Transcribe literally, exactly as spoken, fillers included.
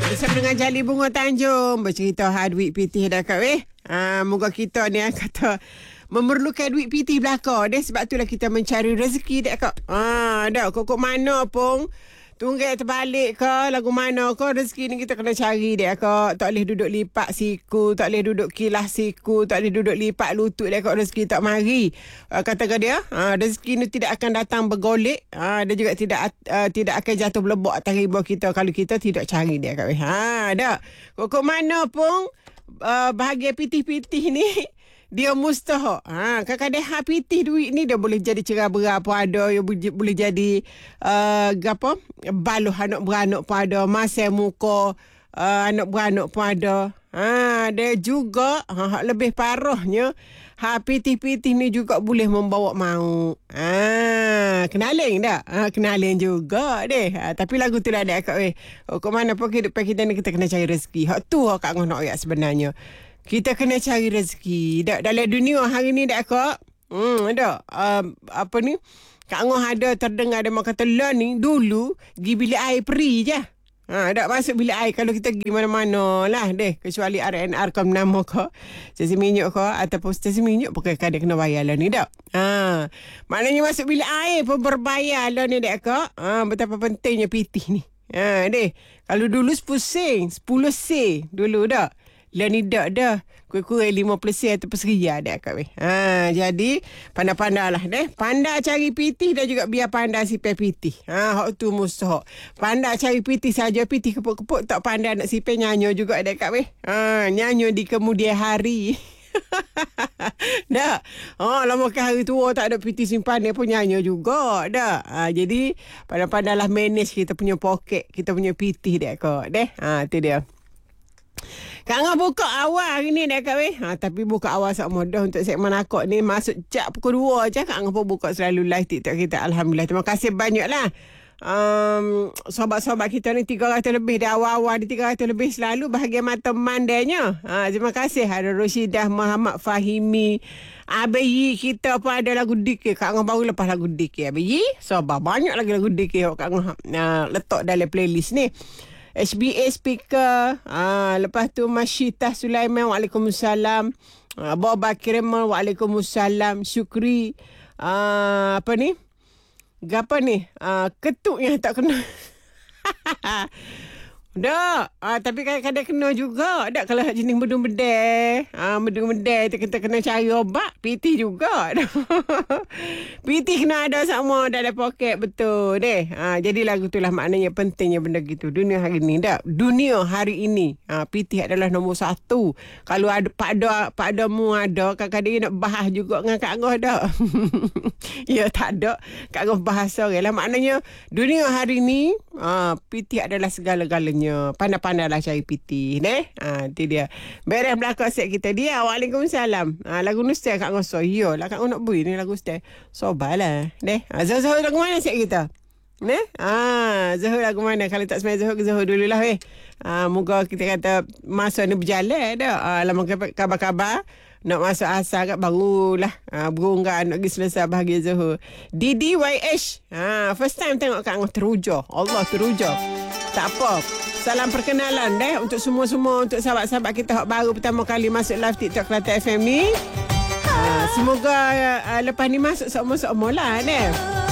Bersama dengan Jali Bunga Tanjung bercerita hal duit pitih dah kat weh. Ah, moga kita ni kata memerlukan duit pitih belaka deh, sebab itulah kita mencari rezeki dak kak. Ah, dak kok mana pun tunggal terbalik ke lagu mana ke, rezeki ni kita kena cari dek kak. Tak boleh duduk lipat siku, tak boleh duduk kilas siku, tak boleh duduk lipat lutut dek kak, rezeki tak mari. Uh, kata dia, uh, rezeki ni tidak akan datang bergolek, uh, dan juga tidak uh, tidak akan jatuh belebok atas riba kita kalau kita tidak cari dek kak. Ha, dak. Kok mana pun uh, bahagian pitih-pitih ni dia mustahak. Ha, kadang-kadang hak pitih duit ni dia boleh jadi cerah berat pun ada, dia boleh jadi uh, apa? Baluh anak beranak pun ada, masai muka uh, anak beranak pun ada. Ha, dia juga ha, lebih parahnya hak pitih-pitih ni juga boleh membawa maut. Ha, kenalin tak? Ha, kenalin juga deh. Ha, tapi lagu tu dah ada kat weh. Oh, ke mana pun kehidupan kita ni kita kena cari rezeki. Hak tu hak Kak Ngah nak ayat sebenarnya. Kita kena cari rezeki. Dak dalam dunia hari ni dak kak. Hmm, dak. Um, apa ni? Kak Ngah ada terdengar dia kata lah ni dulu pergi bilik air peri je. Ha, dak masuk bilik air kalau kita pergi mana-mana lah deh, kecuali R N R kom nama kau. Stesen minyak kau ataupun stesen minyak pakai kadang kena bayar lah ni dak. Ha, maknanya masuk bilik air pun berbayar lah ni dak kak. Ha, betapa pentingnya pitih ni. Ha, deh. Kalau dulu sepuluh sen, sepuluh sen dulu dak. Lah ni dak dah. Kurang-kurang lima puluh sen ataupun seribu dah kat weh. Ha, jadi pandai-pandai lah deh. Pandai cari pitih dan juga biar pandai sipir pitih. Ha, hak tu mustahak. Pandai cari pitih saja, pitih kepuk-kepuk, tak pandai nak sipir nyanyo juga dah kat weh. Ha, nyanyo di kemudian hari. Dah. Oh, lama ke hari tua tak ada pitih simpan dia pun nyanyo juga dah. Ha, jadi pandai-pandailah manage kita punya poket, kita punya pitih dah kak. Deh. Ha, tu dia. Kak Ngah buka awal hari ni dah kat weh. Ha, tapi buka awal sama dah untuk segmen akak ni. Masuk jap pukul dua je. Kak Ngah pun buka selalu live TikTok kita. Alhamdulillah. Terima kasih banyak lah. Um, sahabat-sahabat kita ni tiga ratus lebih. Dah awal-awal di tiga ratus lebih selalu bahagian mata mandainya. Ha, terima kasih. Ada Roshidah Muhammad Fahimi. Abayi kita pun ada lagu dikir. Kak Ngah baru lepas lagu dikir. Abayi. Sabar. Banyak lagi lagu dikir. Kak Ngah uh, letak dalam playlist ni. H B A speaker. Ah, lepas tu Masyitah Sulaiman, waalaikumsalam. Ah, Abu Bakir Mal, waalaikumsalam. Syukri. Ah, apa ni? Gapa ni? Ah, ketuk yang tak kena. Dak. Ah, tapi kadang-kadang kena juga. Dak kalau jenis medung-medeh. Ah, medung-medeh tu kita kena cari obat. Pitih juga. Pitih kena ada sama dalam poket. Betul deh. Ah, jadi lagu tu lah maknanya pentingnya benda gitu. Dunia hari ni dak. Dunia hari ini. Ah, pitih adalah nombor satu. Kalau ada Pak ada Pak ada mu ada, kadang-kadang nak bahas juga dengan Kak Ngah dak. Ya tak ada. Kak Ngah bahasa okay lah. Maknanya dunia hari ni ah, pitih adalah segala-galanya. Pandai-pandailah cari pitih deh. Ha, tu dia. Beres belakang set kita dia. Waalaikumsalam. Ha, lagu Nustai Kak Ngoso. Ya lah Kak Ngoso nak bui ni lagu Nustai. Sobalah deh. Ha, Zuhur lagu mana set kita? Neh? Ah, Zuhur lagu mana? Kalau tak semai Zuhur ke Zuhur dululah weh. Ah, moga kita kata masa ni berjalan dah. Ah, lama kabar-kabar nak masuk asal kat barulah ha, berunggan nak pergi selesai bahagian Zuhur. D D Y H. Ha, first time tengok Kak Ngah teruja. Allah teruja. Tak apa. Salam perkenalan deh untuk semua-semua, untuk sahabat-sahabat kita hak baru pertama kali masuk live TikTok Kelantan F M ni. Ha, semoga uh, lepas ni masuk semua-semua lah deh.